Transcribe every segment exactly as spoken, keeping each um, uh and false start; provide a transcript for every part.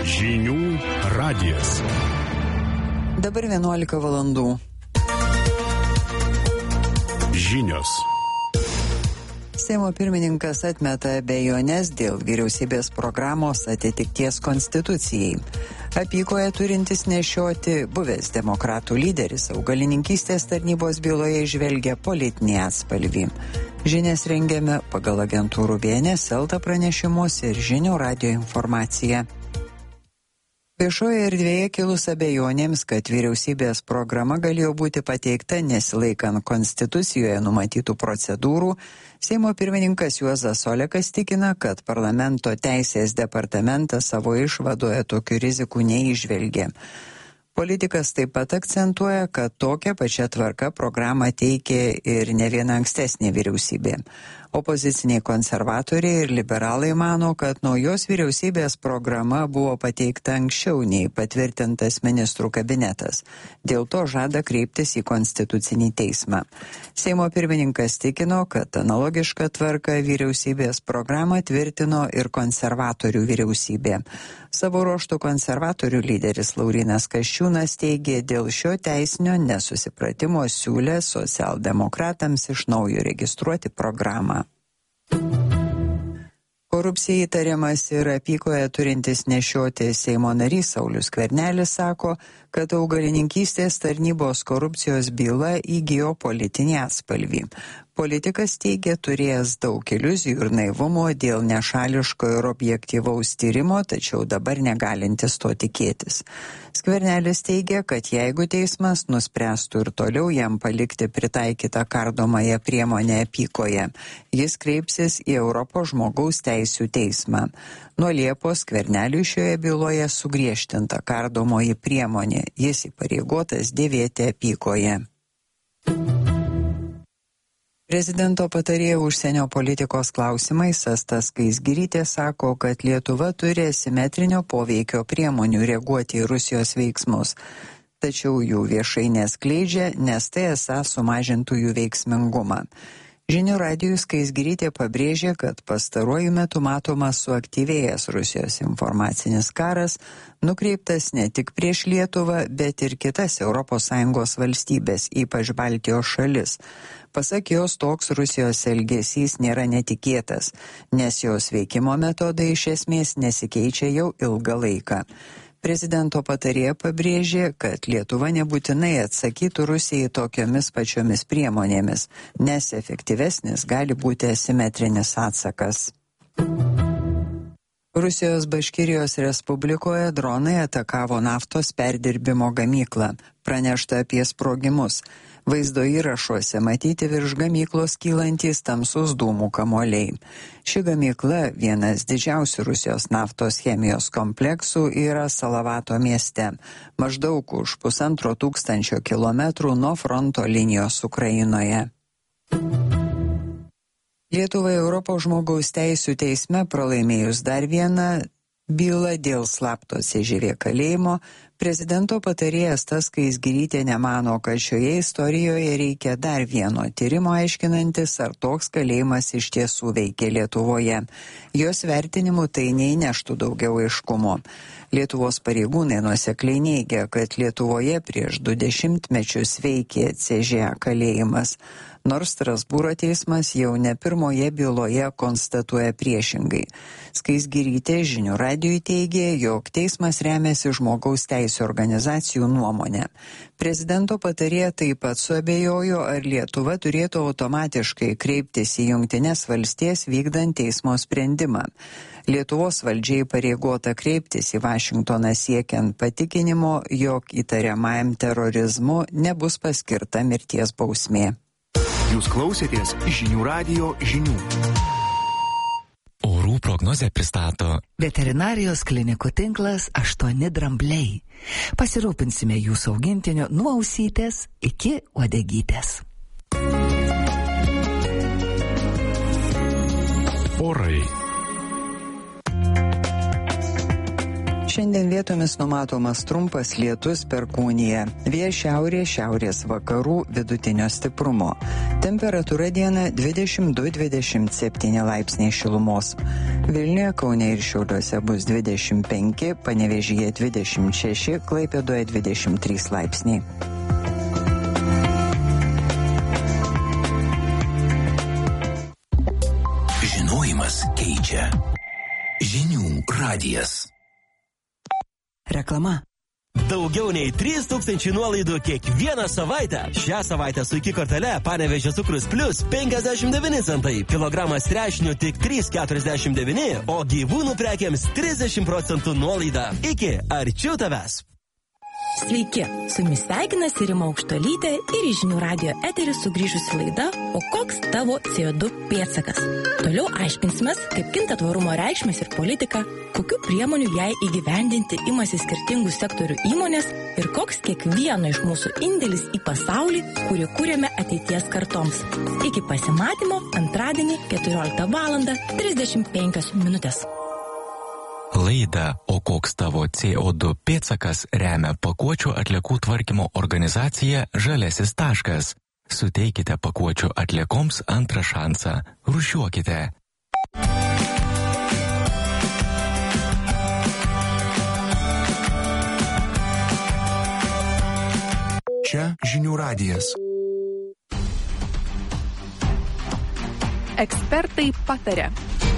Žinių radijas. Dabar vienuolika valandų. Žinios. Seimo pirmininkas atmeta abejones dėl vyriausybės programos atitikties konstitucijai. Apykoje turintis nešioti buvęs demokratų lyderis augalininkystės tarnybos byloje įžvelgia politinį atspalvį. Žinias rengiame pagal agentūrų B N S, Elta pranešimus ir Žinių radijo informaciją. Viešoje erdvėje kilus abejonėms, kad vyriausybės programa galėjo būti pateikta nesilaikant konstitucijoje numatytų procedūrų, Seimo pirmininkas Juozas Olekas tikina, kad parlamento teisės departamentas savo išvadoje tokių rizikų neįžvelgė. Politikas taip pat akcentuoja, kad tokią pačią tvarką programą teikė ir ne viena ankstesnė vyriausybė. Opoziciniai konservatoriai ir liberalai mano, kad naujos vyriausybės programa buvo pateikta anksčiau nei patvirtintas ministrų kabinetas. Dėl to žada kreiptis į konstitucinį teismą. Seimo pirmininkas tikino, kad analogišką tvarką vyriausybės programą tvirtino ir konservatorių vyriausybė. Savo ruožtų konservatorių lyderis Laurynas Kasčiūnas teigė, dėl šio teisinio nesusipratimo siūlė socialdemokratams iš naujo registruoti programą. Korupcija įtariamas ir apykoje turintis nešioti Seimo narys Saulius Skvernelis sako, kad augalininkystės tarnybos korupcijos byla įgijo politinį atspalvį. Politikas teigia turėjęs daug iliuzijų ir naivumo dėl nešališko ir objektyvaus tyrimo, tačiau dabar negalintis to tikėtis. Skvernelis teigia, kad jeigu teismas nuspręstų ir toliau jam palikti pritaikytą kardomąją priemonę apykoje, jis kreipsis į Europos žmogaus teisių teismą. Nuo Liepos Skverneliui šioje byloje sugriežtinta kardomoji priemonė, jis įpareigotas dėvėti apykoje. Prezidento patarėjo užsienio politikos klausimais Asta Skaisgirytė sako, kad Lietuva turi asimetrinio poveikio priemonių reaguoti į Rusijos veiksmus, tačiau jų viešai neskleidžia, nes tai esą sumažintų jų veiksmingumą. Žinių radijui Skaisgirytė pabrėžė, kad pastaruoju metu matomas suaktyvėjęs Rusijos informacinis karas, nukreiptas ne tik prieš Lietuvą, bet ir kitas Europos Sąjungos valstybės, ypač Baltijos šalis. Pasak jos, toks Rusijos elgesys nėra netikėtas, nes jos veikimo metodai iš esmės nesikeičia jau ilgą laiką. Prezidento patarėja pabrėžė, kad Lietuva nebūtinai atsakytų Rusijai tokiomis pačiomis priemonėmis, nes efektyvesnis gali būti asimetrinis atsakas. Rusijos Baškirijos Respublikoje dronai atakavo naftos perdirbimo gamyklą, pranešta apie sprogimus. Vaizdo įrašuose matyti virš gamyklos kylantys tamsus dūmų kamuoliai. Ši gamykla, vienas didžiausių Rusijos naftos chemijos kompleksų, yra Salavato mieste, maždaug už pusantro tūkstančio kilometrų nuo fronto linijos Ukrainoje. Lietuvai Europos žmogaus teisių teisme pralaimėjus dar vieną bylą dėl slapto C Ž V kalėjimo, prezidento patarėjas Asta Skaisgirytė nemano, kad šioje istorijoje reikia dar vieno tyrimo aiškinantis, ar toks kalėjimas iš tiesų veikia Lietuvoje. Jos vertinimu tai neįneštų daugiau aiškumo. Lietuvos pareigūnai nuosekliai neigia, kad Lietuvoje prieš du dešimtmečius veikė C Ž A kalėjimas, nors Strasbūro teismas jau ne pirmoje byloje konstatuoja priešingai. Skaisgirytė Žinių radijui teigė, jog teismas remiasi žmogaus teisių organizacijų nuomonę. Prezidento patarėja taip pat suabejojo, ar Lietuva turėtų automatiškai kreiptis į Jungtines valstijas vykdant teismo sprendimą. Lietuvos valdžiai pareigota kreiptis į Vašingtoną siekiant patikinimo, jog įtariamajam terorizmu nebus paskirta mirties bausmė. Jūs klausėtės Žinių radijo žinių. Orų prognozę pristato Veterinarijos klinikų tinklas aštuoni drambliai. Pasirūpinsime jūsų augintiniu nuo ausytės iki uodegytės. Orai. Šiandien vietomis numatomas trumpas lietus Perkūnija. Vėjas šiaurės, šiaurės vakarų vidutinio stiprumo. Temperatūra dieną dvidešimt du dvidešimt septyni laipsniai šilumos. Vilniuje, Kaune ir Šiauliuose bus dvidešimt penki, Panevėžyje dvidešimt šeši, Klaipėdoje dvidešimt trys laipsniai. Žinojimas keičia. Žinių radijas. Reklama. Daugiau nei trys tūkstančiai nuolaidų kiekvieną savaitę. Šią savaitę su iki kortele Panevėžio cukrus plus penkiasdešimt devyni centai. Kilogramas trešnių tik trys keturiasdešimt devyni, o gyvūnų prekiams trisdešimt procentų nuolaida. Iki arčiau tavęs. Sveiki, su jumis sveikinasi Rima Aukštuolytė ir į Žinių radijo eterį sugrįžusi laida O koks tavo C O du pėdsakas? Toliau aiškinsimės, kaip kinta tvarumo reikšmės ir politika, kokių priemonių jai įgyvendinti imasi skirtingų sektorių įmonės ir koks kiekvieno iš mūsų indėlis į pasaulį, kurį kūrėme ateities kartoms. Iki pasimatymo antradienį keturioliktą valandą trisdešimt penkios minutės. Laida O koks tavo C O du pėdsakas remia pakuočių atliekų tvarkymo organizacija Žaliasis taškas. Suteikite pakuočių atliekoms antrą šansą. Rūšiuokite. Čia Žinių radijas. Ekspertai pataria.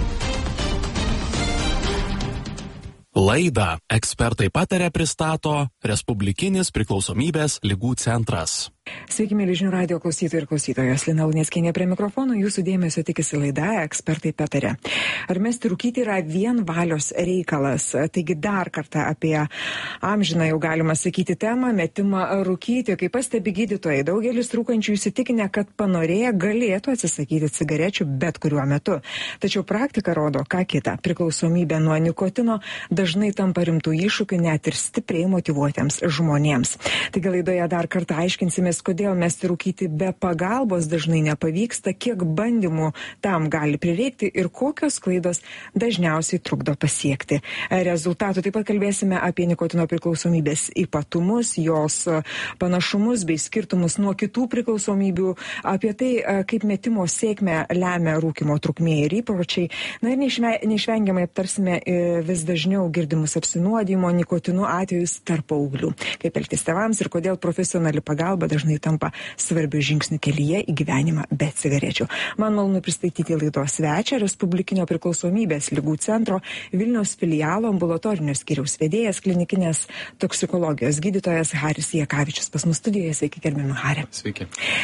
Laidą Ekspertai pataria pristato Respublikinis priklausomybės ligų centras. Sveiki, mėly Žinių radijo klausytojai ir klausytojos. Lina Luneckienė prie mikrofono, jūsų dėmesio tikisi laida Ekspertai pataria. Ar mesti rūkyti yra vien valios reikalas? Taigi dar kartą apie amžiną, jau galima sakyti, temą metimą rūkyti. Kaip pastebi gydytojai, daugelis rūkančių įsitikinę, kad panorėję galėtų atsisakyti cigarečių bet kuriuo metu. Tačiau praktika rodo, ką kita. Priklausomybė nuo nikotino dažnai tampa rimtų iššūkių net ir stipriai motyvuotiems žmonėms. Taigi laidoje dar kartą aiškinsimės, kodėl mesti rūkyti be pagalbos dažnai nepavyksta, kiek bandymų tam gali prireikti ir kokios klaidos dažniausiai trukdo pasiekti rezultatų. Taip pat kalbėsime apie nikotino priklausomybės ypatumus, jos panašumus bei skirtumus nuo kitų priklausomybių, apie tai, kaip metimo sėkmę lemia rūkymo trukmė ir įpročiai. Na ir neišvengiamai aptarsime vis dažniau girdimus apsinuodijimo nikotinu atvejus tarp paauglių. Kaip elgtis tėvams ir kodėl profesionali pagalba dažnai tampa svarbių žingsnių kelyje į gyvenimą be cigarečių. Man malonu pristatyti laidos svečią, Respublikinio priklausomybės ligų centro Vilniaus filialo ambulatorinio skyriaus vedėjas, klinikinės toksikologijos gydytojas Haris Jakavičius pas mus studijoje. Sveiki, gerbiami Hari. Sveiki.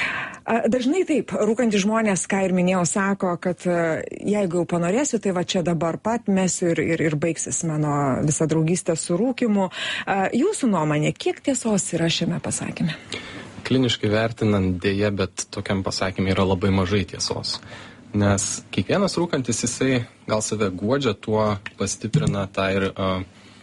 Dažnai taip, rūkantys žmonės, ką ir minėjau, sako, kad jeigu jau panorėsiu, tai va čia dabar pat mesiu ir, ir, ir baigsis mano visa draugystė su rūkymu. Jūsų nuomonė, kiek tiesos yra šiame pasakyme? Kliniškai vertinant dėja, bet tokiam pasakymui yra labai mažai tiesos. Nes kiekvienas rūkantis, jisai gal save guodžia, tuo pastiprina tą ir uh,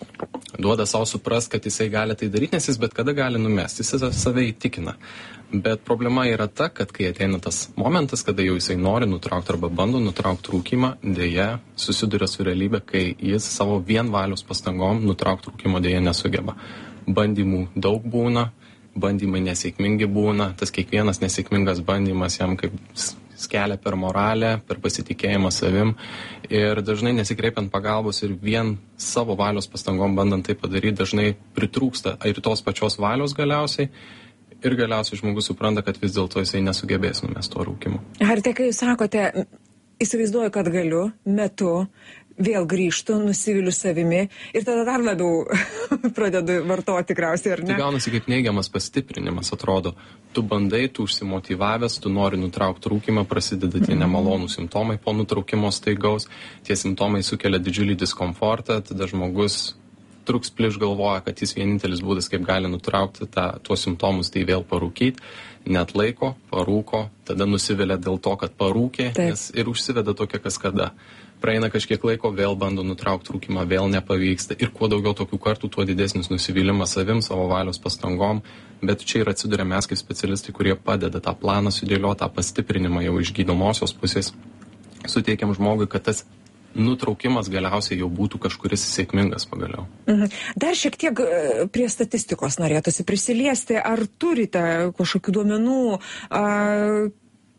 duoda savo suprast, kad jisai gali tai daryti, nes jis bet kada gali numesti, jis save įtikina. Bet problema yra ta, kad kai ateina tas momentas, kada jau jisai nori nutraukti arba bando nutraukti rūkymą, dėja susiduria su realybė, kai jis savo vien valios pastangom nutraukti rūkymo dėja nesugeba. Bandymų daug būna, bandymai nesėkmingi būna, tas kiekvienas nesėkmingas bandymas jam kaip skelia per moralę, per pasitikėjimą savim ir dažnai nesikreipiant pagalbos ir vien savo valios pastangom bandant tai padaryti, dažnai pritrūksta ir tos pačios valios galiausiai ir galiausiai žmogus supranta, kad vis dėlto jisai nesugebės numesti to rūkymo. Ar tai, kai jūs sakote, įsivaizduoju, kad galiu, metu, vėl grįžtu, nusiviliu savimi ir tada dar labiau pradedu vartoti tikriausiai, ar ne? Tai gaunasi kaip neigiamas pastiprinimas, atrodo. Tu bandai, tu užsimotyvavęs, tu nori nutraukti rūkymą, prasideda tie nemalonų simptomai po nutraukimo staigaus, tie simptomai sukelia didžiulį diskomfortą, tada žmogus truks pliš galvoja, kad jis vienintelis būdas, kaip gali nutraukti tą, tuos simptomus, tai vėl parūkyti, net laiko, parūko, tada nusivilia dėl to, kad parūkė, Taip. nes ir užsiveda tokia kaskada. Praeina kažkiek laiko, vėl bando nutraukti rūkymą, vėl nepavyksta. Ir kuo daugiau tokių kartų, tuo didesnis nusivylimas savim, savo valios pastangom. Bet čia ir atsiduria mes kaip specialistai, kurie padeda tą planą sudėlioti, tą pastiprinimą jau iš gydomosios pusės. Suteikiam žmogui, kad tas nutraukimas galiausiai jau būtų kažkuris sėkmingas pagaliau. Mhm. Dar šiek tiek prie statistikos norėtųsi prisiliesti. Ar turite kažkokių duomenų, a,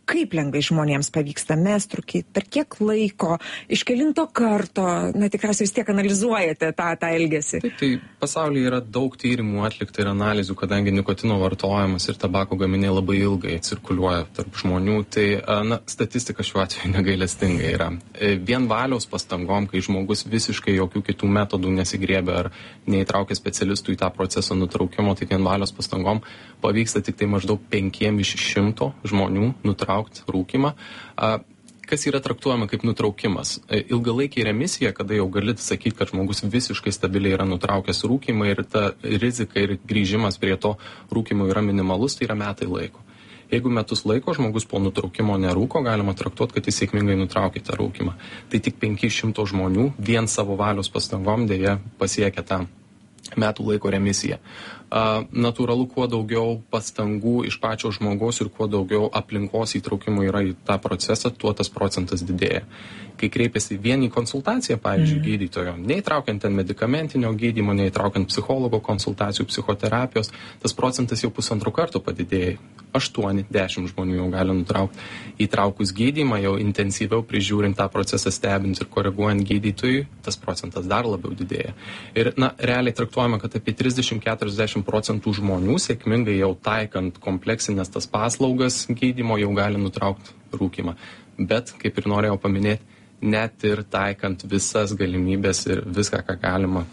kaip lengvai žmonėms pavyksta mest rūkyti, per kiek laiko, iš kelinto karto, na tikriausiai vis tiek analizuojate tą, tą elgesį. Taip, tai pasaulyje yra daug tyrimų atlikta ir analizų, kadangi nikotino vartojimas ir tabako gaminiai labai ilgai cirkuliuoja tarp žmonių, tai na, statistika šiuo atveju negailestinga yra. Vien valios pastangom, kai žmogus visiškai jokių kitų metodų nesigriebia ar neįtraukia specialistų į tą procesą nutraukimo, tai vien valios pastangom pavyksta tik tai maždaug penkiem iš šimto žmonių nutraukti rūkimą. Kas yra traktuojama kaip nutraukimas? Ilgalaikė remisija, kada jau gali sakyti, kad žmogus visiškai stabiliai yra nutraukęs rūkimą ir ta rizika ir grįžimas prie to rūkimo yra minimalus, tai yra metai laiko. Jeigu metus laiko žmogus po nutraukimo nerūko, galima traktuoti, kad jis sėkmingai nutraukė tą rūkimą. Tai tik penki šimtai žmonių vien savo valios pastangom dėja pasiekia tą metų laiko remisiją. Uh, natūralu, kuo daugiau pastangų iš pačio žmogaus ir kuo daugiau aplinkos įtraukimų yra į tą procesą, tuo tas procentas didėja. Kai kreipiasi vien į konsultaciją, pavyzdžiui, mm. gydytojo, neįtraukiant ten medikamentinio gydymo, neįtraukiant psichologo konsultacijų, psichoterapijos, tas procentas jau pusantrų kartų padidėja. aštuoni dešimt žmonių jau gali nutraukti. Įtraukus gydymą, jau intensyviau prižiūrint tą procesą, stebint ir koreguojant gydytojui, tas procentas dar labiau didėja. Ir, na, realiai traktuojama, kad apie trisdešimt iki keturiasdešimt procentų žmonių sėkmingai jau taikant kompleksinės tas paslaugas gydymo jau gali nutraukti rūkimą. Bet, kaip ir norėjau paminėti, net ir taikant visas galimybės ir viską, ką galima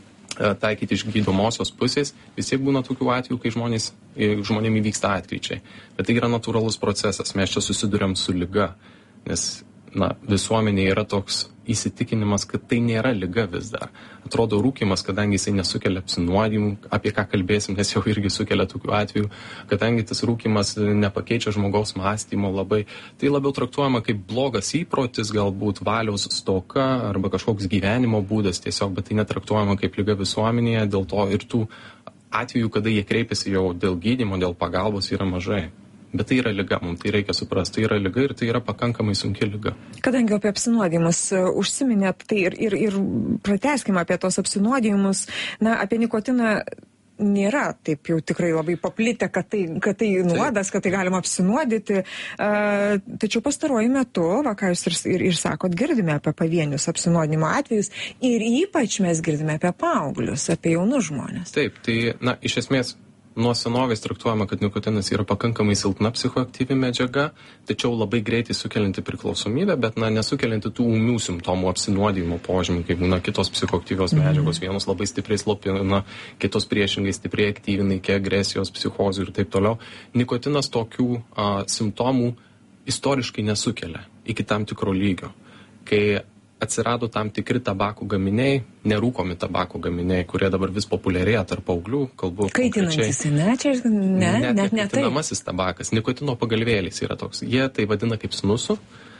taikyti iš gydomosios pusės, vis tiek būna tokių atvejų, kai žmonės, žmonėm įvyksta atkryčiai. Bet tai yra natūralus procesas, mes čia susiduriam su liga, nes na, visuomenė yra toks įsitikinimas, kad tai nėra liga vis dar. Atrodo, rūkimas, kadangi jisai nesukelia apsinuodimų, apie ką kalbėsim, nes jau irgi sukelia tokių atvejų, kadangi tas rūkimas nepakeičia žmogaus mąstymo labai, tai labiau traktuojama kaip blogas įprotis, galbūt valios stoka arba kažkoks gyvenimo būdas tiesiog, bet tai netraktuojama kaip liga visuomenėje, dėl to ir tų atvejų, kada jie kreipiasi jau dėl gydymo, dėl pagalbos yra mažai. Bet tai yra liga, mums tai reikia suprasti, tai yra liga ir tai yra pakankamai sunki liga. Kadangi apie apsinuodimus užsiminėt, tai ir, ir, ir pratęskime apie tos apsinuodimus, na, apie nikotiną nėra taip jau tikrai labai paplitę, kad tai, kad tai nuodas, kad tai galima apsinuodyti. Uh, tačiau pastaruoju metu, va, ką jūs ir, ir, ir sakot, girdime apie pavienius apsinuodinimo atvejus ir ypač mes girdime apie paauglius, apie jaunus žmonės. Taip, tai, na, iš esmės, nuo senovės traktuojama, kad nikotinas yra pakankamai silpna psichoaktyvi medžiaga, tačiau labai greitai sukelianti priklausomybę, bet na, nesukelianti tų ūmių simptomų apsinuodijimo požymių, kaip būna kitos psichoaktyvios medžiagos, mm. vienos labai stipriai slopina, kitos priešingai stipriai aktyvina iki agresijos, psichozių ir taip toliau. Nikotinas tokių a, simptomų istoriškai nesukelia iki tam tikro lygio. Kai atsirado tam tikri tabako gaminiai, nerūkomi tabako gaminiai, kurie dabar vis populiarėja tarp paauglių, kalbu kaitinantis, ne, čia ne, net net ne kaitinamasis tabakas, nikotino pagalvėlis yra toks. Jie tai vadina kaip snusu.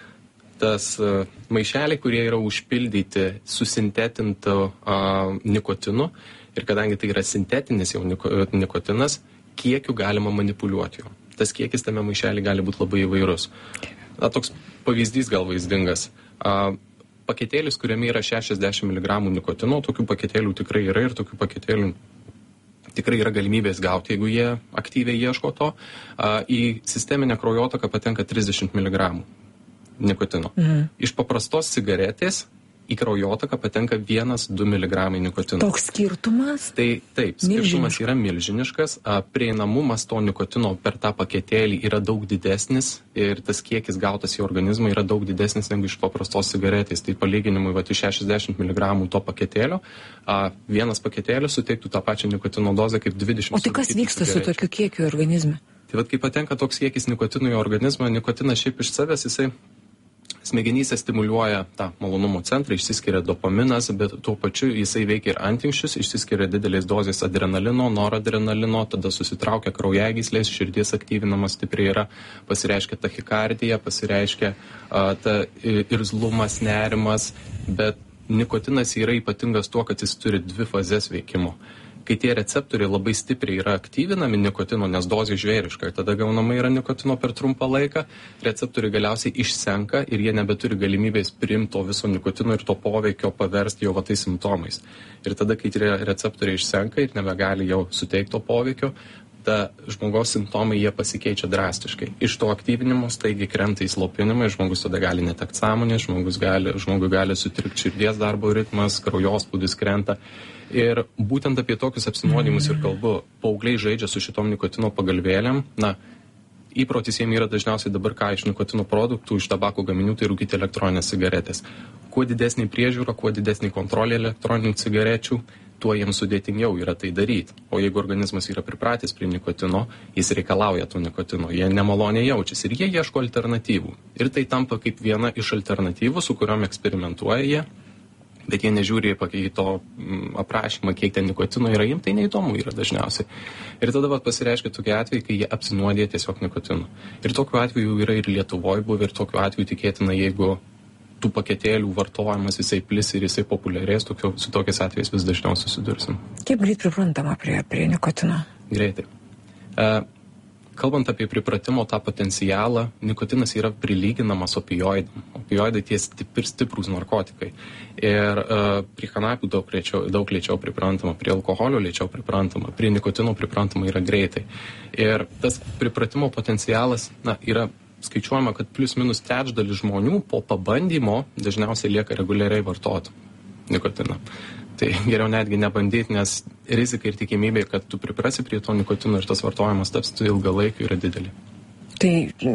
Tas uh, maišeliai, kurie yra užpildyti susintetintų uh, nikotinu ir kadangi tai yra sintetinis jau niko, nikotinas, kiekiu galima manipuliuoti jo. Tas kiekis tame maišelį gali būti labai įvairus. Na, toks pavyzdys gal vaizdingas. Uh, paketėlis, kuriame yra šešiasdešimt miligramų nikotino, tokių paketėlių tikrai yra ir tokių paketėlių tikrai yra galimybės gauti, jeigu jie aktyviai ieško to. Į sisteminę kraujotaką patenka trisdešimt miligramų nikotino. Mhm. Iš paprastos cigaretės į kraujotaką patenka vienas du miligramai nikotino. Toks skirtumas? Tai taip, skirtumas yra milžiniškas. Prieinamumas to nikotino per tą paketėlį yra daug didesnis ir tas kiekis gautas į organizmą yra daug didesnis negu iš paprastos cigaretės. Tai palyginimui, va, iš šešiasdešimt miligramų to paketėlio, vienas paketėlis suteiktų tą pačią nikotino dozę kaip dvidešimt. O tai kas vyksta cigarečių su tokiu kiekiu organizme? Tai va, kai patenka toks kiekis nikotino į organizmą, nikotinas šiaip iš savęs jisai smegenyse stimuliuoja tą malonumo centrą, išsiskiria dopaminas, bet tuo pačiu jisai veikia ir antinkščius, išsiskiria didelės dozės adrenalino, noradrenalino, tada susitraukia kraujagyslės, širdies aktyvinamas stipriai yra, pasireiškia tachikardija, pasireiškia uh, ta irzlumas, nerimas, bet nikotinas yra ypatingas tuo, kad jis turi dvi fazes veikimo. Kai tie receptoriai labai stipriai yra aktyvinami nikotino, nes dozė žvėriška, ir tada gaunama yra nikotino per trumpą laiką, receptoriai galiausiai išsenka ir jie nebeturi galimybės priimti to viso nikotino ir to poveikio paversti jau va tais simptomais. Ir tada, kai tie receptoriai išsenka ir nebegali jau suteikti to poveikio, ta žmogaus simptomai jie pasikeičia drastiškai. Iš to aktyvinimo staigiai krenta į slopinimą, žmogus tada gali netekti sąmonės, žmogus gali, žmogui gali sutrikti širdies darbo ritmas, kraujospūdis krenta. Ir būtent apie tokius apsinuodijimus ir kalbu. Paaugliai žaidžia su šitom nikotino pagalvėlėm. Na, įprotis jiems yra dažniausiai dabar ką iš nikotino produktų, iš tabako gaminių, tai rūkyti elektroninės cigaretės. Kuo didesnė priežiūra, kuo didesnė kontrolė elektroninių cigarečių, tuo jiems sudėtingiau yra tai daryti. O jeigu organizmas yra pripratęs prie nikotino, jis reikalauja to nikotino, jie nemaloniai jaučiasi ir jie ieško alternatyvų. Ir tai tampa kaip viena iš alternatyvų, su kuriuom eksperimentuoja jie, bet jie nežiūri į to aprašymą, kiek ten nikotino yra, jiems tai neįdomu yra dažniausiai. Ir tada vat, pasireiškia tokie atvejai, kai jie apsinuodė tiesiog nikotinu. Ir tokiu atveju yra ir Lietuvoje buvę, ir tokiu atveju tikėtina, jeigu tų paketėlių vartojimas jisai plis ir jisai populiarės, tokio, su tokiais atvejais vis dažniau susidursim. Kaip greit priprantama prie, prie nikotino? Greitai. E, kalbant apie pripratimo tą potencialą, nikotinas yra prilyginamas opioidam. Opioidai tie stipri, stiprūs narkotikai. Ir e, prie kanapių daug lėčiau, daug lėčiau priprantama, prie alkoholio lėčiau priprantama, prie nikotino priprantama yra greitai. Ir tas pripratimo potencialas, na, yra skaičiuojama, kad plius minus trečdalis žmonių po pabandymo dažniausiai lieka reguliariai vartoti nikotiną. Tai geriau netgi nebandyti, nes rizika ir tikimybė, kad tu priprasi prie to nikotino ir tas vartojimas taps tu ilgalaikiu yra didelį. Tai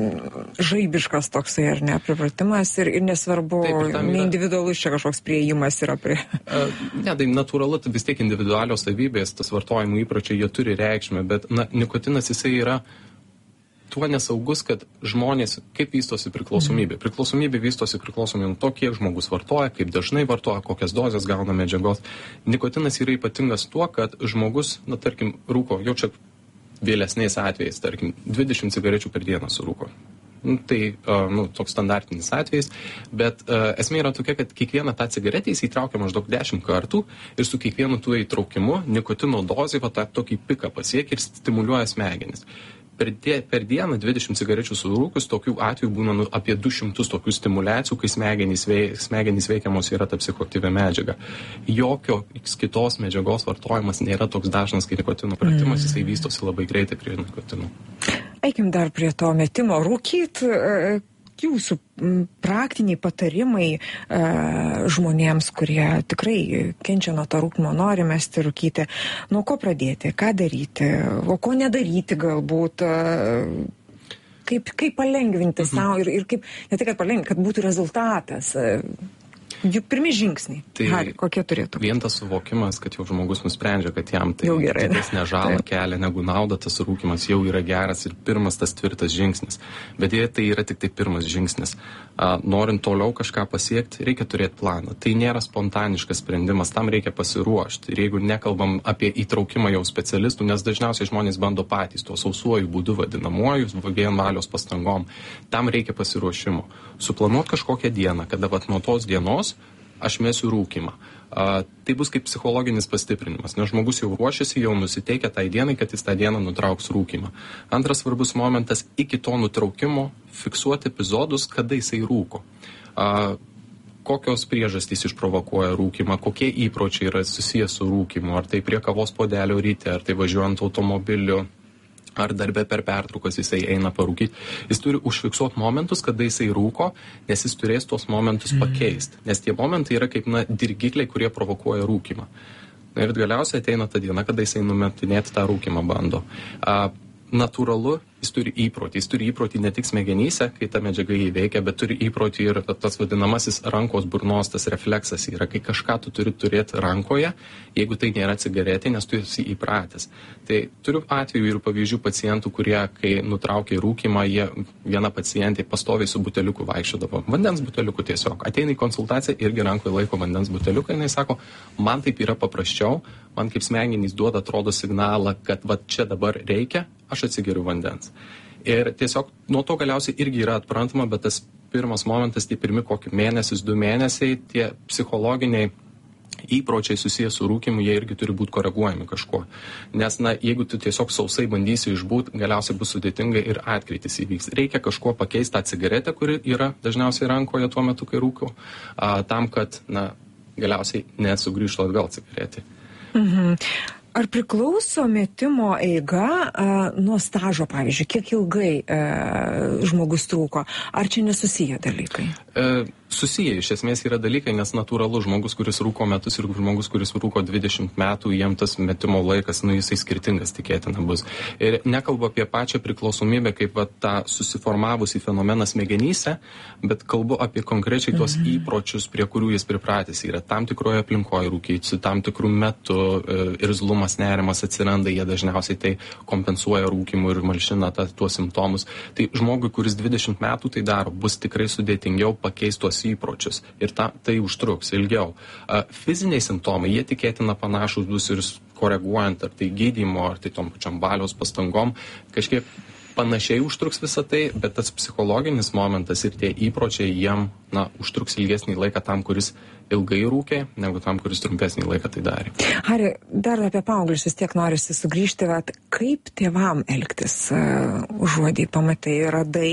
žaibiškas toksai, ar ne, pripratimas ir, ir nesvarbu, Taip, ne individualus čia kažkoks priėjimas yra prie... Ne, tai natūralu, vis tiek individualios savybės, tas vartojimo įpročiai, jie turi reikšmę, bet na, nikotinas jisai yra tuo nesaugus, kad žmonės, kaip vystosi priklausomybė. Priklausomybė vystosi priklausomai nuo to, kiek žmogus vartoja, kaip dažnai vartoja, kokias dozes gauna medžiagos. Nikotinas yra ypatingas tuo, kad žmogus, na tarkim, rūko, jau čia vėlesniais atvejais, tarkim, dvidešimt cigarečių per dieną surūko. Tai uh, nu, toks standartinis atvejis, bet uh, esmė yra tokia, kad kiekvieną tą cigaretę jis įtraukia maždaug dešimt kartų ir su kiekvienu tuo įtraukimu nikotino dozė va, tą tokį piką pasiekia ir stimuliuoja smegenis. Per, die, per dieną dvidešimt cigarečių surūkus, tokių atvejų būna nu, apie du šimtus tokių stimulacijų, kai smegenys, vei, smegenys veikiamos yra ta psichoaktyvi medžiaga. Jokio kitos medžiagos vartojimas nėra toks dažnas, kai nikotino pratimas, mm. jisai vystosi labai greitai prie nikotino. Eikim dar prie to metimo. Rūkyt, jūsų praktiniai patarimai žmonėms, kurie tikrai kenčia nuo to rūkymo, nori mesti rūkyti. Nuo ko pradėti, ką daryti, o ko nedaryti galbūt, kaip, kaip palengvinti mhm. savo ir, ir kaip, ne tai, kad palengvinti, kad būtų rezultatas. Juk pirmi žingsniai. Tai Hari, kokie turėtų? Vien tas suvokimas, kad jau žmogus nusprendžia, kad jam tai didesnė žala kelia negu nauda, tas rūkymas jau yra geras ir pirmas tas tvirtas žingsnis. Bet jie tai yra tik tai pirmas žingsnis. A, norint toliau kažką pasiekti, reikia turėti planą. Tai nėra spontaniškas sprendimas, tam reikia pasiruošti. Ir jeigu nekalbam apie įtraukimą jau specialistų, nes dažniausiai žmonės bando patys, tuo sausuoju būdu vadinamuoju, vien valios pastangom, tam reikia pasiruošimo. Suplanuoti kažkokią dieną, kada vat nuo tos dienos aš mesiu rūkymą. A, tai bus kaip psichologinis pastiprinimas, nes žmogus jau ruošiasi, jau nusiteikia tai dienai, kad jis tą dieną nutrauks rūkymą. Antras svarbus momentas, iki to nutraukimo fiksuoti epizodus, kada jisai rūko. A, kokios priežastys išprovokuoja rūkymą, kokie įpročiai yra susijęs su rūkymu, ar tai prie kavos puodelio ryte, ar tai važiuojant automobiliu, ar darbe per pertraukas jisai eina parūkyti. Jis turi užfiksuoti momentus, kada jisai rūko, nes jis turės tuos momentus pakeisti. Nes tie momentai yra kaip na, dirgikliai, kurie provokuoja rūkymą. Ir galiausiai ateina ta diena, kada jisai numetinėti tą rūkymą bando. A, natūralu, jis turi įprotį. Jis turi įprotį ne tik smegenyse, kai ta medžiaga įveikia, bet turi įprotį ir tas vadinamasis rankos burnos, tas refleksas yra, kai kažką tu turi turėti rankoje, jeigu tai nėra cigaretė, nes tu esi įpratęs. Tai turiu atveju ir pavyzdžių pacientų, kurie, kai nutraukė rūkymą, jie viena pacientė pastoviai su buteliuku vaikščiodavo. Vandens buteliuku tiesiog. Ateina į konsultaciją, irgi rankoje laiko vandens buteliuką, jinai sako, man taip yra paprasčiau, man kaip smegenys duoda, atrodo signalą, kad va čia dabar reikia, aš atsigeriu vandens. Ir tiesiog nuo to galiausiai irgi yra atprantama, bet tas pirmas momentas, tie pirmi kokį mėnesis, du mėnesiai, tie psichologiniai įpročiai susijęs su rūkymu, jie irgi turi būti koreguojami kažkuo. Nes, na, jeigu tu tiesiog sausai bandysi išbūt, galiausiai bus sudėtinga ir atkritis įvyks. Reikia kažkuo pakeisti tą cigaretę, kuri yra dažniausiai rankoje tuo metu, kai rūkiu, a, tam, kad, na, galiausiai nesugrįžtų atgal cigaretį. Mhm. ar priklauso metimo eiga a, nuo stažo, pavyzdžiui, kiek ilgai a, žmogus trūko? Ar čia nesusiję dalykai? E, susiję iš esmės yra dalykai, nes natūralu žmogus, kuris rūko metus ir žmogus, kuris rūko dvidešimt metų, jiem tas metimo laikas, nu, jisai skirtingas tikėtina bus. Ir nekalbu apie pačią priklausomybę, kaip va, tą susiformavusi fenomeną smegenyse, bet kalbu apie konkrečiai tuos mhm. įpročius, prie kurių jis pripratęs yra. Tam tikroje aplinkoje rūkyti, su tam tikrų metu e, irzlumas, nerimas atsiranda, jie dažniausiai tai kompensuoja rūkimu ir malšina ta, tuos simptomus. Tai žmogui, kuris dvidešimt metų tai daro, bus tikrai sudėtingiau pakeisti tuos įpročius ir ta, tai užtruks ilgiau. A, fiziniai simptomai, jie tikėtina panašus bus ir koreguojant, ar tai gydymo, ar tai tom pačiam valios pastangom, kažkiek panašiai užtruks visą tai, bet tas psichologinis momentas ir tie įpročiai jiem, na, užtruks ilgesnį laiką tam, kuris ilgai rūkė, negu tam, kuris trumpesnį laiką tai darė. Hari, dar apie paauglius vis tiek norisi sugrįžti, vat, kaip tėvam elgtis, uh, užuodį pamatai, radai,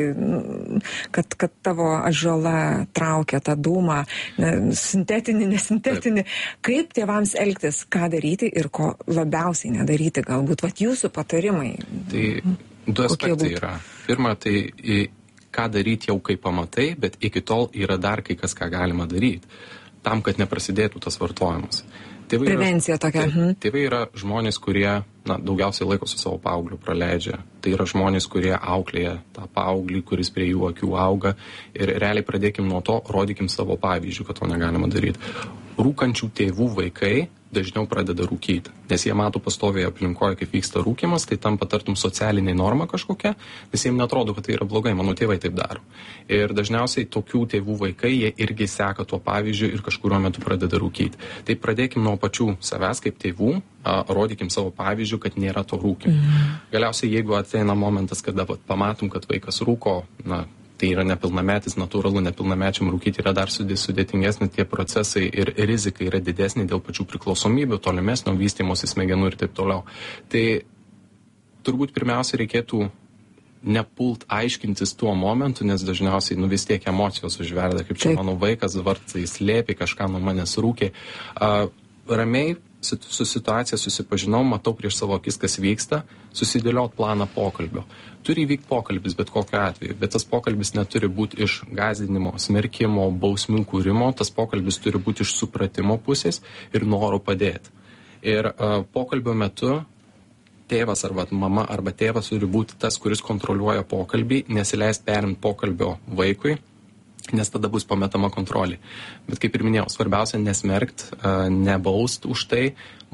kad, kad tavo atžala traukia tą dūmą, ne, sintetinį, nesintetinį. Taip. Kaip tėvams elgtis, ką daryti ir ko labiausiai nedaryti, galbūt, vat, jūsų patarimai? Tai du aspektai yra. Pirma, tai ką daryti jau kai pamatai, bet iki tol yra dar kai kas, ką galima daryti, tam, kad neprasidėtų tas vartojimas. Tėvai Prevencija yra, tokia. Tėvai, tėvai yra žmonės, kurie, na, daugiausiai laiko su savo paaugliu praleidžia. Tai yra žmonės, kurie auklėja tą paauglį, kuris prie jų akių auga. Ir realiai pradėkim nuo to, rodykim savo pavyzdžių, kad to negalima daryti. Rūkančių tėvų vaikai dažniau pradeda rūkyti, nes jie mato pastovėje aplinkoje, kaip vyksta rūkimas, tai tampa tartum socialinė norma kažkokia, nes jiems netrodo, kad tai yra blogai, mano tėvai taip daro. Ir dažniausiai tokių tėvų vaikai, jie irgi seka tuo pavyzdžiu ir kažkuriuo metu pradeda rūkyti. Tai pradėkim nuo pačių savęs kaip tėvų, a, rodykim savo pavyzdžių, kad nėra to rūkimo. Mm. Galiausiai, jeigu ateina momentas, kada pamatom, kad vaikas rūko, na, tai yra nepilnametis, natūralu, nepilnamečiam rūkyti yra dar sudėtingesni tie procesai ir rizika yra didesnė dėl pačių priklausomybių, tolimesnio vystymosi smegenų ir taip toliau. Tai turbūt pirmiausia reikėtų nepult aiškintis tuo momentu, nes dažniausiai, nu, vis tiek emocijos užverda, kaip čia mano vaikas vartai slėpė, kažką nuo manęs rūkė. Uh, ramiai su situacija susipažinau, matau prieš savo akis, kas vyksta, susidėliot planą pokalbio. Turi įvykti pokalbis bet kokiu atveju, bet tas pokalbis neturi būti iš gąsdinimo, smerkimo, bausmių kūrimo, tas pokalbis turi būti iš supratimo pusės ir noro padėti. Ir uh, pokalbio metu tėvas arba mama arba tėvas turi būti tas, kuris kontroliuoja pokalbį, nesileist perimti pokalbio vaikui, nes tada bus pametama kontrolė. Bet kaip ir minėjau, svarbiausia nesmerkt, nebaust už tai.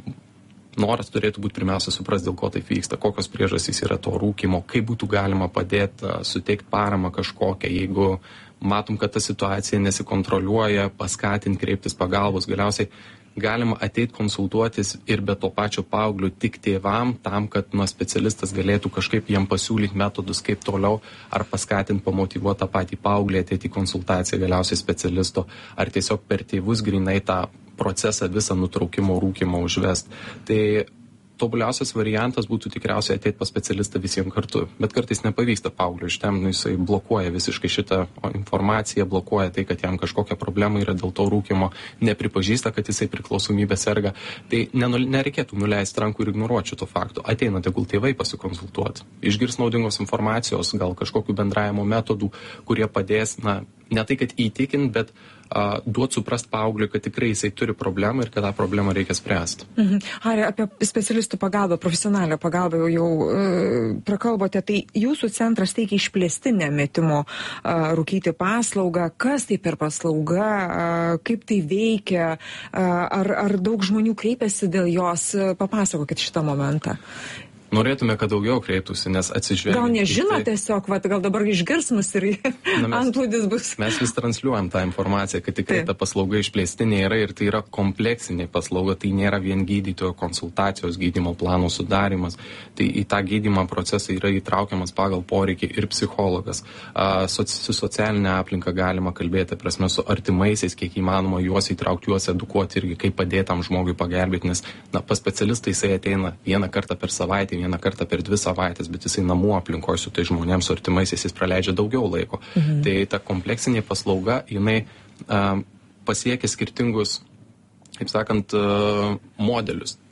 Noras turėtų būti pirmiausia suprast, dėl ko taip vyksta, kokios priežastys yra to rūkymo, kaip būtų galima padėti, suteikti paramą kažkokią, jeigu matom, kad ta situacija nesikontroliuoja, paskatinti, kreiptis pagalbos. Galiausiai galima ateiti konsultuotis ir be to pačio paauglio tik tėvam, tam, kad nuo specialistas galėtų kažkaip jam pasiūlyti metodus, kaip toliau, ar paskatinti, pamotyvuoti tą patį paauglį, ateiti į konsultaciją galiausiai specialisto, ar tiesiog per tėvus grinai tą procesą visą nutraukimo rūkymo užvest. Tai tobuliausias variantas būtų tikriausiai ateiti pas specialistą visiems kartu, bet kartais nepavyksta paauglio ištem, nu, jisai blokuoja visiškai šitą informaciją, blokuoja tai, kad jam kažkokia problema yra dėl to rūkymo, nepripažįsta, kad jisai priklausomybė serga. Tai nereikėtų nuleisti rankų ir ignoruoti šito fakto. Ateina tegul tėvai pasikonsultuoti, išgirs naudingos informacijos, gal kažkokių bendravimo metodų, kurie padės, na, ne tai, kad įtikint, bet uh, duot suprast paaugliui, kad tikrai jisai turi problemą ir kad tą problemą reikia spręsti. Mhm. Ari, apie specialistų pagalbą, profesionalią pagalbą jau, jau uh, prakalbote, tai jūsų centras teikia išplėstinę metimo uh, rūkyti paslaugą. Kas tai per paslauga, uh, kaip tai veikia, uh, ar, ar daug žmonių kreipiasi dėl jos? Papasakokit šitą momentą. Norėtume, kad daugiau kreiptųsi, nes atsižvelgiant. Gal nežino tai... tiesiog, va, gal dabar išgirs mus ir antplūdis bus. Mes vis transliuojam tą informaciją, kad tikrai ta paslauga išplėstinė yra ir tai yra kompleksinė paslauga, tai nėra vien gydytojo konsultacijos, gydymo plano sudarimas. Tai į tą gydymo procesą yra įtraukiamas pagal poreikį ir psichologas. A, su socialinė aplinka galima kalbėti, prasme, su artimaisiais, kiek įmanoma juos įtraukti, juos edukuoti irgi, kaip padėtam žmogui pagelbėti, nes na, pas specialistą jisai ateina vieną kartą per savaitę, vieną kartą per dvi savaitės, bet jisai namų aplinkoje su tai žmonėms, su artimaisiais jis praleidžia daugiau laiko. Mhm. Tai ta kompleksinė paslauga, jinai uh, pasiekia skirtingus, kaip sakant, uh, modelius.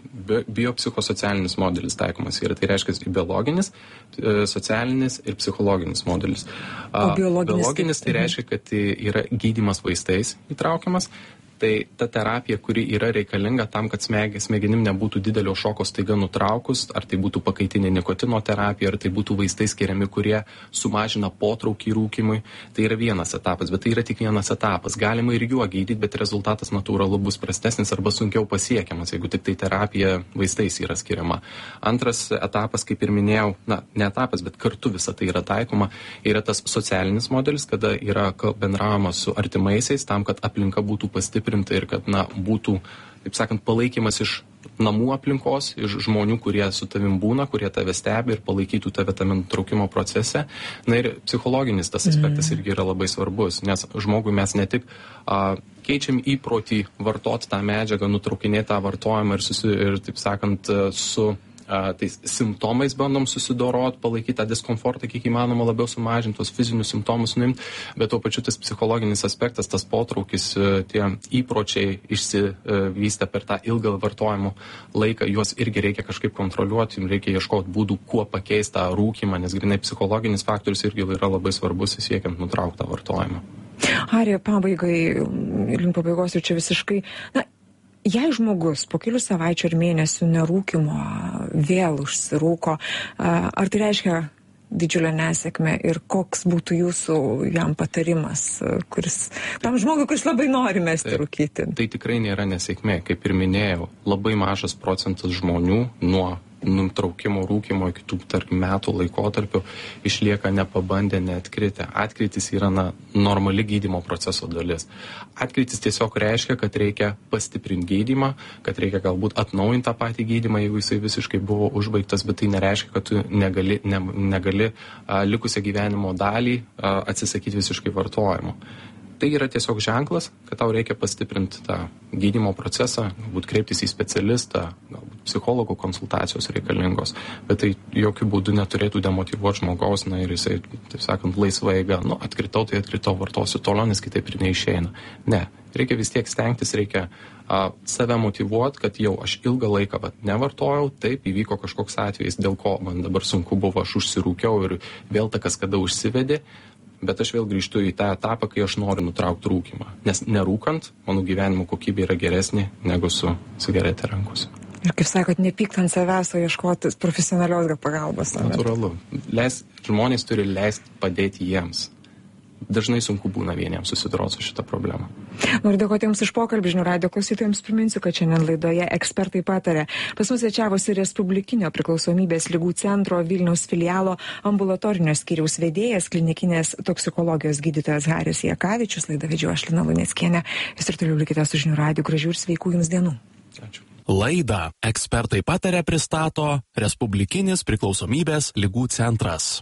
biopsichosocialinis modelis taikomas yra. Tai reiškia ir biologinis, socialinis ir psichologinis modelis. O biologinis, biologinis tai reiškia, kad tai yra gydymas vaistais įtraukiamas. Tai ta terapija, kuri yra reikalinga tam, kad smegenim nebūtų didelio šoko staiga nutraukus, ar tai būtų pakaitinė nikotino terapija, ar tai būtų vaistai skiriami, kurie sumažina potraukį rūkimui. Tai yra vienas etapas, bet tai yra tik vienas etapas. Galima ir juo gydyti, bet rezultatas natūralu bus prastesnis arba sunkiau pasiekiamas, jeigu tik tai terapija vaistais yra skiriama. Antras etapas, kaip ir minėjau, na, ne etapas, bet kartu visa tai yra taikoma, yra tas socialinis modelis, kada yra bendraujama su artimaisiais tam, kad aplinka būtų pastiprinta ir kad, na, būtų, taip sakant, palaikymas iš namų aplinkos, iš žmonių, kurie su tavim būna, kurie tave stebi ir palaikytų tave tame nutraukimo procese. Na ir psichologinis tas aspektas irgi yra labai svarbus, nes žmogui mes ne tik a, keičiam įprotį vartoti tą medžiagą, nutraukinėti tą vartojimą ir, susi, ir taip sakant, su tais simptomais bandom susidorot, palaikyti tą diskomfortą, kiek įmanoma labiau sumažinti, tos fizinius simptomus nuimti, bet tuo pačiu tas psichologinis aspektas, tas potraukis, tie įpročiai išsivystę per tą ilgą vartojimo laiką, juos irgi reikia kažkaip kontroliuoti, reikia ieškoti būdų, kuo pakeisti tą rūkymą, nes grinai psichologinis faktorius irgi yra labai svarbus siekiant nutraukti tą vartojimą. Arija, pabaigai, link pabaigos jau čia visiškai, na, jei žmogus po kelių savaičių ar mėnesių nerūkymo vėl užsirūko, ar tai reiškia didžiulę nesėkmę ir koks būtų jūsų jam patarimas, kuris, tam žmogui, kuris labai nori mesti tai, rūkyti? Tai tikrai nėra nesėkmė, kaip ir minėjau, labai mažas procentas žmonių nuo nutraukimo rūkymo iki tų, tarkim, metų laikotarpių išlieka nepabandę, neatkritę. Atkritis yra, na, normali gydymo proceso dalis. Atkritis tiesiog reiškia, kad reikia pastiprinti gydymą, kad reikia galbūt atnaujinti tą patį gydymą, jeigu jisai visiškai buvo užbaigtas, bet tai nereiškia, kad tu negali, ne, negali a, likusią gyvenimo dalį a, atsisakyti visiškai vartojimo. Tai yra tiesiog ženklas, kad tau reikia pastiprinti tą gydymo procesą, galbūt kreiptis į specialistą, galbūt psichologų konsultacijos reikalingos, bet tai jokių būdų neturėtų demotyvuoti žmogaus, na ir jisai, taip sakant, laisvai eiga, nu, atkritau, tai atkritau, vartosiu toliau, nes kitaip ir neišeina. Ne, reikia vis tiek stengtis, reikia a, save motyvuoti, kad jau aš ilgą laiką vat, nevartojau, taip, įvyko kažkoks atvejis, dėl ko man dabar sunku buvo, aš užsirūkiau ir vėl ta kaskada užsivedė. Bet aš vėl grįžtu į tą etapą, kai aš noriu nutraukti rūkymą. Nes nerūkant, mano gyvenimo kokybė yra geresnė negu su cigaretė rankose. Ir kaip sakot, nepykt ant savęs, o ieškoti profesionalios pagalbos. Natūralu. Leis, žmonės turi leisti padėti jiems. Dažnai sunku būna vieniems susidoroti su šitą problemą. Noriu dėkoti Jums už pokalbį, žinių radijo klausytojams priminsiu, kad šiandien laidoje ekspertai pataria. Pas mus svečiavosi Respublikinio priklausomybės ligų centro Vilniaus filialo ambulatorinio skyriaus vedėjas, klinikinės toksikologijos gydytojas Haris Jakavičius. Laidą vedžiau aš, Lina Luneckienė. Jūs ir toliau likite su žinių radiju. Gražių ir sveikų Jums dienų. Ačiū. Laidą ekspertai pataria pristato Respublikinis priklausomybės ligų centras.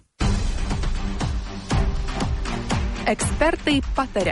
Ekspertai pataria.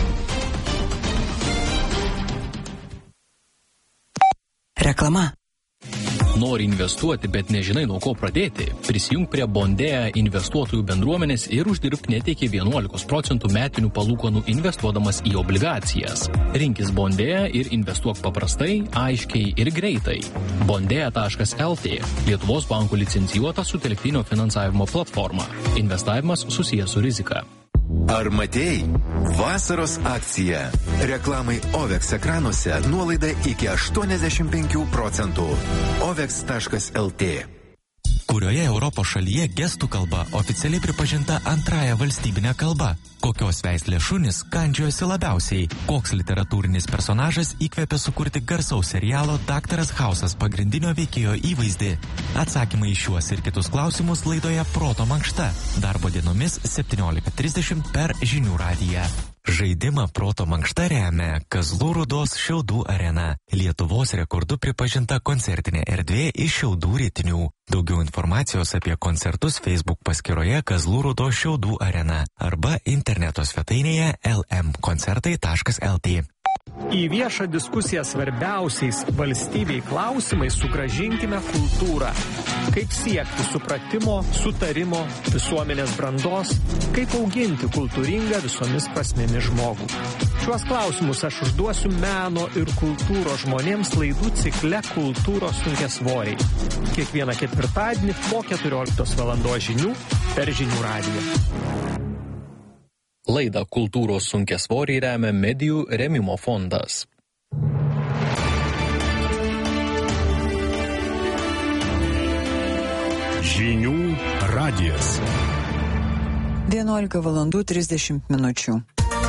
Reklama. Nori investuoti, bet nežinai nuo ko pradėti? Prisijunk prie Bondea investuotojų bendruomenės ir uždirbk net iki vienuolikos procentų metinių palūkanų investuodamas į obligacijas. Rinkis Bondea ir investuok paprastai, aiškiai ir greitai. Bondea taškas el tė – Lietuvos bankų licencijuota sutelktinio finansavimo platforma. Investavimas susijęs su rizika. Ar matei? Vasaros akcija. Reklamai Ovex ekranuose nuolaida iki aštuoniasdešimt penkių procentų. Ovex taškas el tė. Kurioje Europos šalyje gestų kalba oficialiai pripažinta antrąją valstybinę kalbą? Kokios veislės šunys kandžiojosi labiausiai? Koks literatūrinis personažas įkvėpė sukurti garsaus serialo Daktaras Hausas pagrindinio veikėjo įvaizdį? Atsakymai į šiuos ir kitus klausimus laidoje Proto mankšta. Darbo dienomis septyniolika trisdešimt per Žinių radiją. Žaidimą Proto mankšta remia Kazlų Rūdos Šiaudų arena. Lietuvos rekordu pripažinta koncertinė erdvė iš Šiaudų Rytinių. Daugiau informacijos apie koncertus Facebook paskyroje Kazlų Rūdos Šiaudų arena arba interneto svetainėje el em koncertai taškas el tė. Į viešą diskusiją svarbiausiais valstybei klausimais sugrąžinkime kultūrą. Kaip siekti supratimo, sutarimo, visuomenės brandos, kaip auginti kultūringą visomis prasmėmis žmogų. Šiuos klausimus aš užduosiu meno ir kultūros žmonėms laidų cikle Kultūros sunkiasvoriai. Kiekvieną ketvirtadienį po keturioliktos valandos žinių per Žinių radiją. Laidą Kultūros sunkiasvoriai remia Medijų rėmimo fondas. Žinių radijas. vienuolika valandų trisdešimt minučių.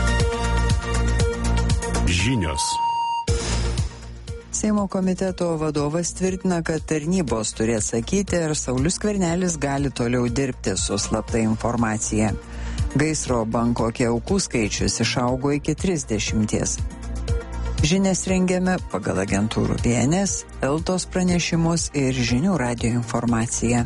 Žinios. Seimo komiteto vadovas tvirtina, kad tarnybos turi atsakyti, ar Saulius Skvernelis gali toliau dirbti su slapta informacija. Gaisro Bankoke aukų skaičius išaugo iki trisdešimties. Žinias rengiame pagal agentūrų B N S, Eltos pranešimus ir Žinių radijo informaciją.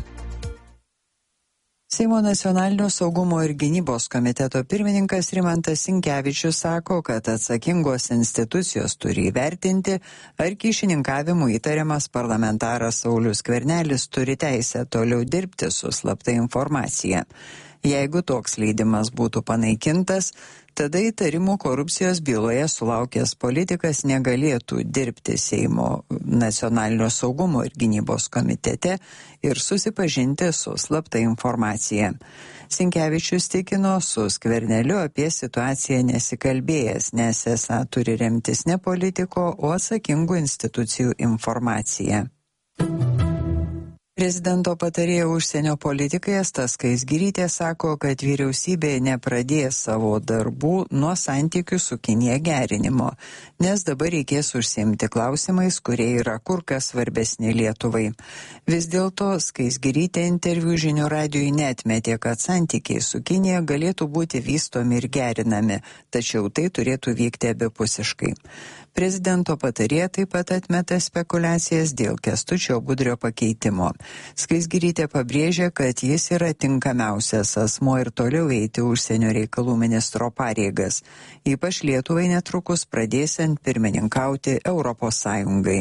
Seimo nacionalinio saugumo ir gynybos komiteto pirmininkas Rimantas Sinkevičius sako, kad atsakingos institucijos turi įvertinti, ar kyšininkavimu įtariamas parlamentaras Saulius Skvernelis turi teisę toliau dirbti su slapta informacija. Jeigu toks leidimas būtų panaikintas, tada įtarimų korupcijos byloje sulaukęs politikas negalėtų dirbti Seimo nacionalinio saugumo ir gynybos komitete ir susipažinti su slapta informacija. Sinkevičius tikino su Skverneliu apie situaciją nesikalbėjęs, nes esą turi remtis ne politiko, o atsakingų institucijų informacija. Prezidento patarėja užsienio politikai Asta Skaisgirytė sako, kad vyriausybė nepradės savo darbų nuo santykių su Kinija gerinimo, nes dabar reikės užsiimti klausimais, kurie yra kur kas svarbesni Lietuvai. Vis dėlto Skaisgirytė interviu Žinių radijui neatmetė, kad santykiai su Kinija galėtų būti vystomi ir gerinami, tačiau tai turėtų vykti abipusiškai. Prezidento patarėja taip pat atmeta spekulacijas dėl Kęstučio Budrio pakeitimo. Skaisgirytė pabrėžė, kad jis yra tinkamiausias asmuo ir toliau eiti užsienio reikalų ministro pareigas, ypač Lietuvai netrukus pradėsiant pirmininkauti Europos Sąjungai.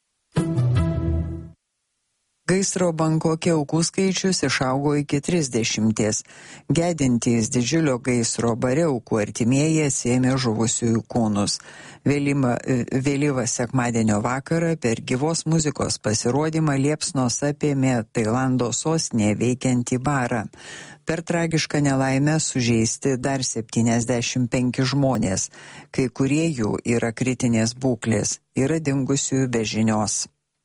Gaisro Bankoke aukų skaičius išaugo iki trisdešimties. Gedintys didžiulio gaisro bare aukų artimieji atsiėmė žuvusiųjų kūnus. Vėlyma, vėlyvą sekmadienio vakarą per gyvos muzikos pasirodymą liepsnos apėmė Tailando sostinėje veikiantį barą. Per tragišką nelaimę sužeisti dar septyniasdešimt penki žmonės. Kai kurie jų yra kritinės būklės, yra dingusiųjų be žinios.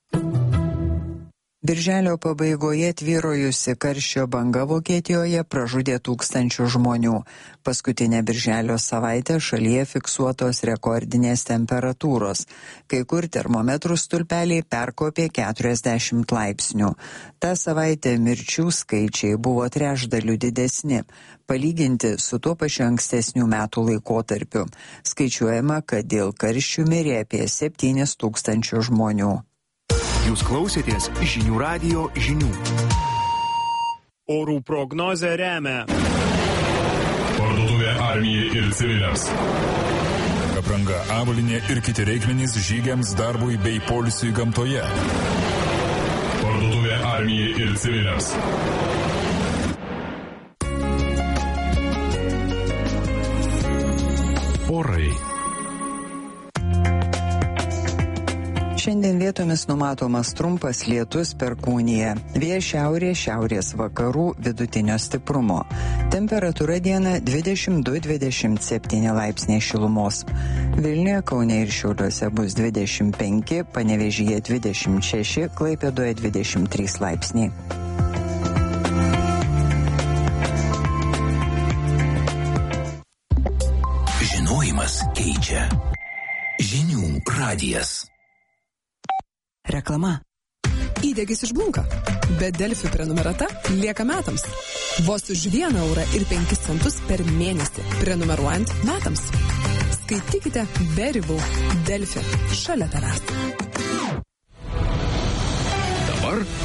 Birželio pabaigoje tvyrojusi karščio banga Vokietijoje pražudė tūkstančių žmonių. Paskutinę birželio savaitę šalyje fiksuotos rekordinės temperatūros. Kai kur termometrų stulpeliai perkopė keturiasdešimt laipsnių. Ta savaitė mirčių skaičiai buvo trečdaliu didesni, palyginti su tuo pačiu ankstesnių metų laikotarpiu. Skaičiuojama, kad dėl karščių mirė apie septynis tūkstančių žmonių. Jūs klausėtės Žinių radijo žinių. Orų prognozę remia Parduotuvė Armijai ir civiliams. Apranga, avalynė ir kiti reikmenys žygiams, darbui bei poilsiui gamtoje. Parduotuvė Armijai ir civiliams. Orai. Šiandien vietomis numatomas trumpas lietus Perkūnija. Vėjas šiaurės, šiaurės vakarų vidutinio stiprumo. Temperatūra dieną dvidešimt du dvidešimt septyni laipsniai šilumos. Vilniuje, Kaune ir Šiauliuose bus dvidešimt penki, Panevėžyje dvidešimt šeši, Klaipėdoje dvidešimt trys laipsniai. Žinojimas keičia. Žinių radijas. Reklama. Įdegis išblunka, bet Delfi prenumerata lieka metams. Vos už vieną eurą ir penkis centus per mėnesį, prenumeruojant metams. Skaitykite be ribų. Delfi šalia tavęs. Dabar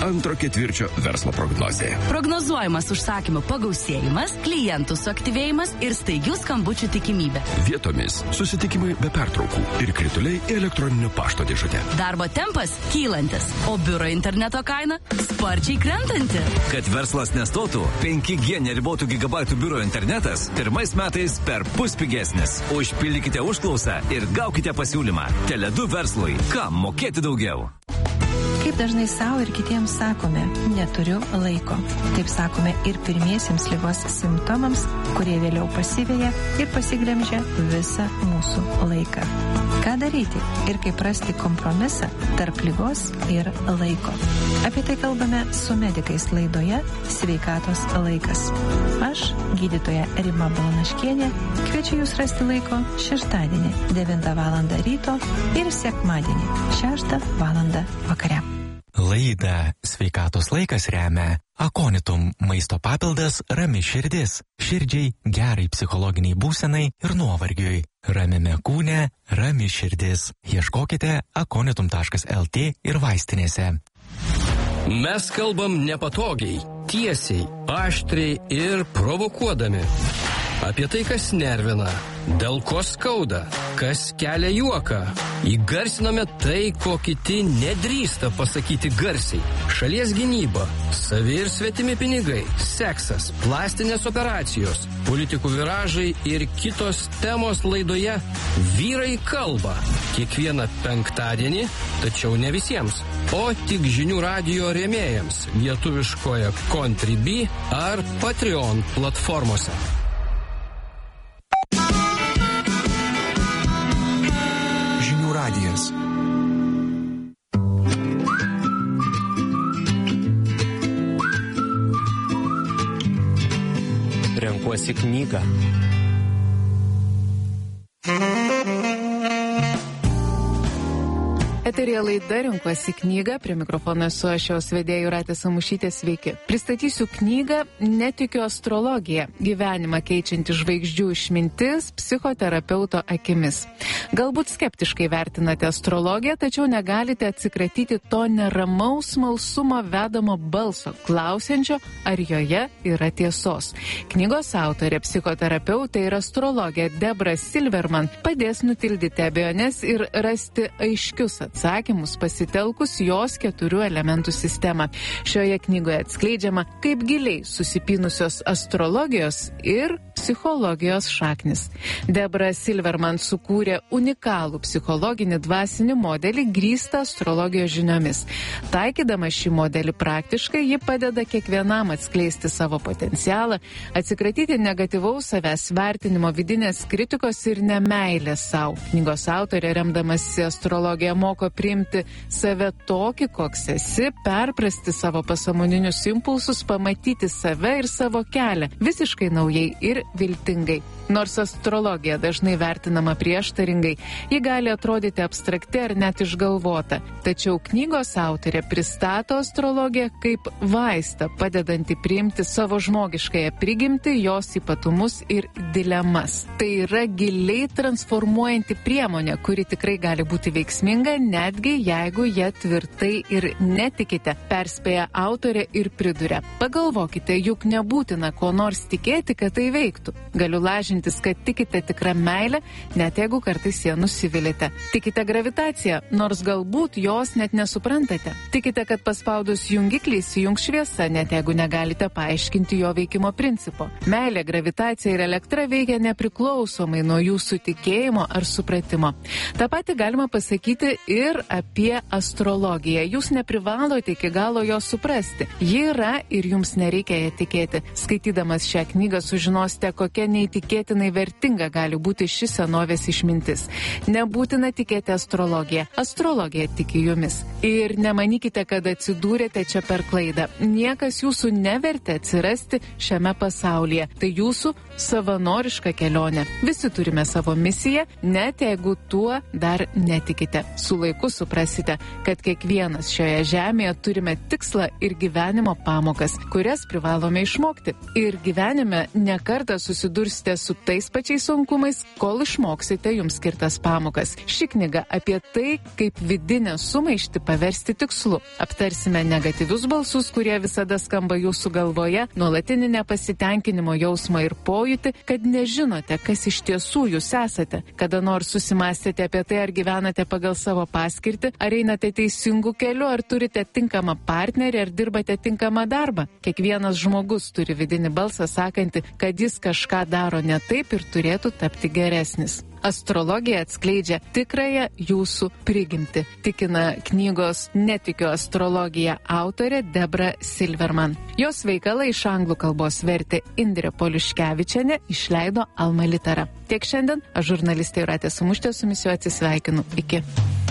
antro ketvirčio verslo prognozė. Prognozuojamas užsakymų pagausėjimas, klientų suaktyvėjimas ir staigių skambučių tikimybė. Vietomis susitikimai be pertraukų ir krituliai į elektroninio pašto dėžutę. Darbo tempas kylantis, o biuro interneto kaina sparčiai krentanti. Kad verslas nestotų, penki G neribotų gigabaitų biuro internetas pirmais metais per pus pigesnis. Užpildykite užklausą ir gaukite pasiūlymą. Tele du verslui. Kam mokėti daugiau? Kaip dažnai savo ir kitiems sakome, neturiu laiko. Taip sakome ir pirmiesiems ligos simptomams, kurie vėliau pasiveja ir pasiglemžia visą mūsų laiką. Ką daryti ir kaip rasti kompromisą tarp ligos ir laiko? Apie tai kalbame su medikais laidoje Sveikatos laikas. Aš, gydytoja Rima Balanaškienė, kviečiu jūs rasti laiko šeštadienį devintą valandą ryto ir sekmadienį šeštą valandą vakare. Laidą Sveikatos laikas remia Akonitum maisto papildas Rami širdis. Širdžiai, gerai psichologiniai būsenai ir nuovargiui. Ramiame kūne, Rami širdis. Ieškokite akonitum taškas el tė ir vaistinėse. Mes kalbam nepatogiai, tiesiai, aštriai ir provokuodami. Apie tai, kas nervina, dėl ko skauda, kas kelia juoką. Įgarsiname tai, ko kiti nedrįsta pasakyti garsiai. Šalies gynyba, savi ir svetimi pinigai, seksas, plastinės operacijos, politikų viražai ir kitos temos laidoje Vyrai kalba. Kiekvieną penktadienį, tačiau ne visiems, o tik žinių radijo rėmėjams lietuviškoje Contribui ar Patreon platformose. Žinių radijas. Renkuosi knygą. Eterija laida Renkuosi knygą, prie mikrofono esu aš jos vedėja Jūratė Samušytė, sveiki. Pristatysiu knygą Netikiu astrologija – gyvenimą keičianti žvaigždžių išmintis psichoterapeuto akimis. Galbūt skeptiškai vertinate astrologiją, tačiau negalite atsikratyti to neramaus smalsumo vedamo balso, klausiančio, ar joje yra tiesos. Knygos autorė, psichoterapeutė ir astrologė Debra Silverman padės nutildyti abejones ir rasti aiškius atsakymus. atsakymus pasitelkus jos keturių elementų sistemą. Šioje knygoje atskleidžiama, kaip giliai susipynusios astrologijos ir psichologijos šaknis. Debra Silverman sukūrė unikalų psichologinį dvasinį modelį grįstą astrologijos žiniomis. Taikydama šį modelį praktiškai, ji padeda kiekvienam atskleisti savo potencialą, atsikratyti negatyvaus savęs vertinimo, vidinės kritikos ir nemeilės savo. Knygos autorė, remdamasi astrologiją, moko priimti save tokį, koks esi, perprasti savo pasąmoninius impulsus, pamatyti save ir savo kelią visiškai naujai ir viltingai. Nors astrologija dažnai vertinama prieštaringai, ji gali atrodyti abstrakti ar net išgalvota. Tačiau knygos autorė pristato astrologiją kaip vaistą, padedantį priimti savo žmogiškąją prigimtį, jos ypatumus ir dilemas. Tai yra giliai transformuojanti priemonė, kuri tikrai gali būti veiksminga, netgi jeigu ją tvirtai ir netikite, perspėja autorė ir priduria. Pagalvokite, juk nebūtina ko nors tikėti, kad tai veiktų. Galiu lažintis, kad tikite tikrą meilę, net jeigu kartais ją nusivilite. Tikite gravitaciją, nors galbūt jos net nesuprantate. Tikite, kad paspaudus jungiklį įsijungs šviesa, net jeigu negalite paaiškinti jo veikimo principo. Meilė, gravitacija ir elektra veikia nepriklausomai nuo jūsų tikėjimo ar supratimo. Ta pati galima pasakyti ir apie astrologiją. Jūs neprivalote iki galo jos suprasti. Ji yra ir jums nereikia ją tikėti. Skaitydamas šią knygą sužinosite, kokia neįtikėtinai vertinga gali būti ši senovės išmintis. Nebūtina tikėti astrologiją. Astrologija tiki jumis. Ir nemanykite, kad atsidūrėte čia per klaidą. Niekas jūsų nevertė atsirasti šiame pasaulyje. Tai jūsų savanoriška kelionė. Visi turime savo misiją, net jeigu tuo dar netikite. Su laiku suprasite, kad kiekvienas šioje žemėje turime tikslą ir gyvenimo pamokas, kurias privalome išmokti. Ir gyvenime nekartą kartą susidursite su tais pačiais sunkumais, kol išmoksite jums skirtas pamokas. Ši knyga apie tai, kaip vidinę sumaištį paversti tikslu. Aptarsime negatyvius balsus, kurie visada skamba jūsų galvoje, nuolatinį nepasitenkinimo jausmą ir pojūtį, kad nežinote, kas iš tiesų jūs esate. Kada nors susimąstėte apie tai, ar gyvenate pagal savo paskirtį, ar einate teisingų kelių, ar turite tinkamą partnerį, ar dirbate tinkamą darbą. Kiekvienas žmogus turi vidinį balsą sakantį, kad jis kažką daro ne taip ir turėtų tapti geresnis. Astrologija atskleidžia tikrąją jūsų prigimtį, tikina knygos Netikiu astrologija autorė Debra Silverman. Jos veikalą iš anglų kalbos vertė Indrė Poliuškevičienė, išleido Alma Litera. Tiek šiandien, aš žurnalistė Jūratė Samušytė su jumis jau atsisveikinu. Iki.